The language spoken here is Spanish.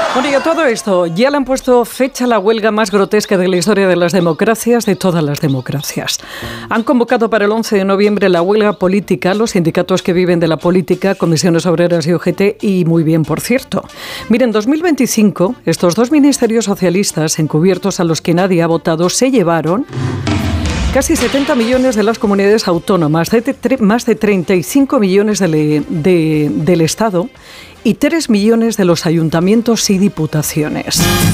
Bueno, y a todo esto, ya le han puesto fecha a la huelga más grotesca de la historia de las democracias, de todas las democracias. Han convocado para el 11 de noviembre la huelga política, los sindicatos que viven de la política, Comisiones Obreras y UGT, y muy bien, por cierto. Miren, en 2025, estos dos ministerios socialistas encubiertos a los que nadie ha votado se llevaron casi 70 millones de las comunidades autónomas, más de 35 millones del Estado y 3 millones de los ayuntamientos y diputaciones.